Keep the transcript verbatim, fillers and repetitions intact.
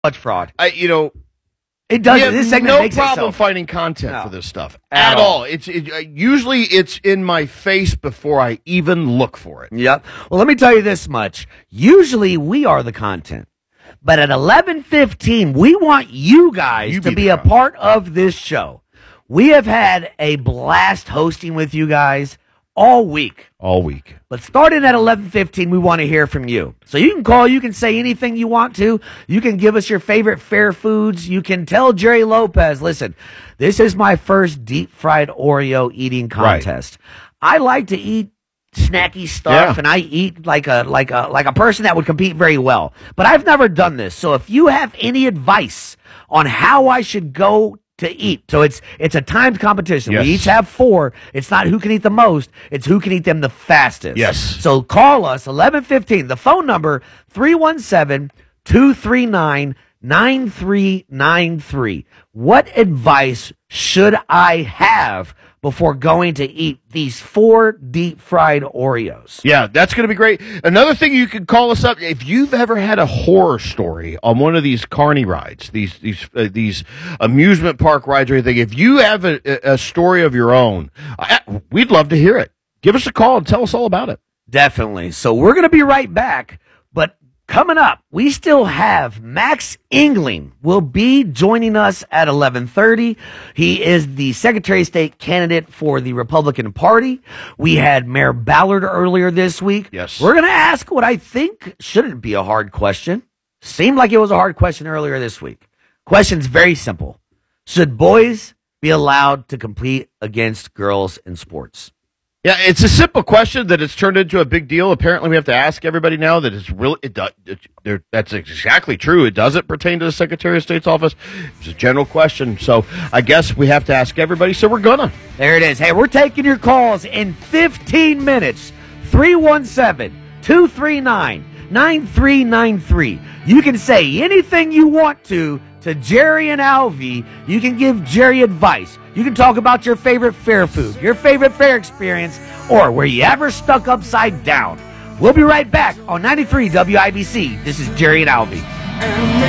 much fraud. I, you know, it does. We have this segment no makes problem itself. finding content No. for this stuff At at, all. all. It's it, uh, usually it's in my face before I even look for it. Yep. Well, let me tell you this much. Usually we are the content. But at eleven fifteen, we want you guys You to be be the a content. part of this show. We have had a blast hosting with you guys all week. All week. But starting at eleven fifteen, we want to hear from you. So you can call, you can say anything you want to. You can give us your favorite fair foods. You can tell Jerry Lopez, listen, this is my first deep-fried Oreo eating contest. I like to eat snacky stuff, Yeah. and I eat like a like a like a person that would compete very well. But I've never done this. So if you have any advice on how I should go to eat. So it's it's a timed competition. Yes. We each have four. It's not who can eat the most. It's who can eat them the fastest. Yes. So call us, eleven fifteen. The phone number, three one seven, two three nine, nine three nine three. What advice should I have before going to eat these four deep-fried Oreos? Yeah, that's going to be great. Another thing, you can call us up if you've ever had a horror story on one of these carny rides, these these uh, these amusement park rides or anything. If you have a, a story of your own, I, we'd love to hear it. Give us a call and tell us all about it. Definitely. So we're going to be right back. But coming up, we still have Max Engling will be joining us at eleven thirty. He is the Secretary of State candidate for the Republican Party. We had Mayor Ballard earlier this week. Yes. We're going to ask what I think shouldn't be a hard question. Seemed like it was a hard question earlier this week. Question's very simple. Should boys be allowed to compete against girls in sports? Yeah, it's a simple question that it's turned into a big deal. Apparently, we have to ask everybody now that it's really it does. It, there- that's exactly true. It doesn't pertain to the Secretary of State's office. It's a general question, so I guess we have to ask everybody. So we're gonna. There it is. Hey, we're taking your calls in fifteen minutes. three one seven, two three nine, nine three nine three. You can say anything you want to to Jerry and Alvy. You can give Jerry advice. You can talk about your favorite fair food, your favorite fair experience, or were you ever stuck upside down. We'll be right back on ninety-three W I B C. This is Jerry and Alvy.